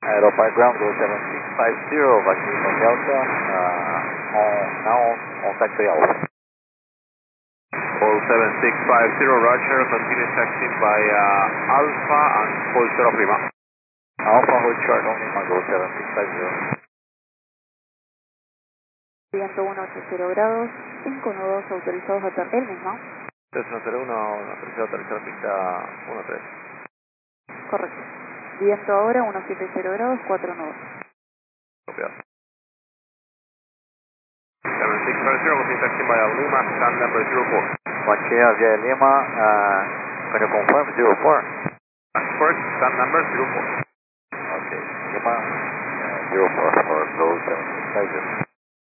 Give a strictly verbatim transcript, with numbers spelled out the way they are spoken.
Aeropark ground, go seven six five zero, vacuum from Delta, uh, on, now on, on factory Alpha. All seven six five zero, roger, continue taxiing by uh, Alpha and hold short of Lima. Alpha, hold short on Lima, go seven six five zero. Viento uno ochenta grados, cinco nudos autorizados a aterrizar, el mismo. tres uno cero uno, autorizado a aterrizar pista uno tres. Correcto. Viento ahora uno setenta grados, cuatro nudos. Copiado. seven six five zero, continue taxiing by Lima, stand number zero four. Machina via Lima, uh, can you confirm zero four? First, stand number zero four. Okay, Lima, uh, zero four for go seven six five zero.